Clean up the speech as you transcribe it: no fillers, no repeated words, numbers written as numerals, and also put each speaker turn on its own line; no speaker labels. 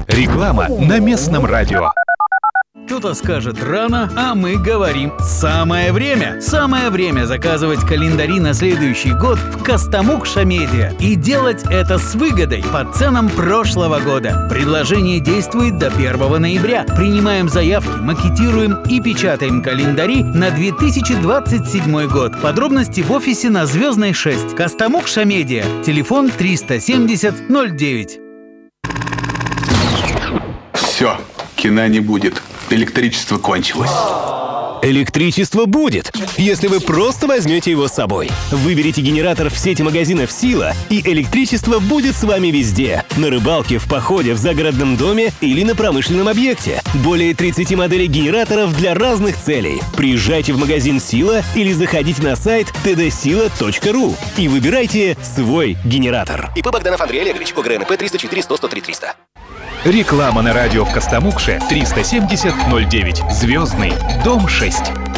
Реклама на местном радио.
Кто-то скажет рано, а мы говорим самое время. Самое время заказывать календари на следующий год в Костомукша Медиа. И делать это с выгодой по ценам прошлого года. Предложение действует до 1 ноября. Принимаем заявки, макетируем и печатаем календари на 2027 год. Подробности в офисе на Звездной 6. Костомукша Медиа. Телефон 370 09.
Все, кино не будет. Электричество кончилось.
Электричество будет, если вы просто возьмете его с собой. Выберите генератор в сети магазинов «Сила», и электричество будет с вами везде. На рыбалке, в походе, в загородном доме или на промышленном объекте. Более 30 моделей генераторов для разных целей. Приезжайте в магазин «Сила» или заходите на сайт tdsila.ru и выбирайте свой генератор.
ИП Богданов Андрей Олегович, ОГРНП 304 100 103 300.
Реклама на радио в Костомукше 370 09. Звездный, дом 6.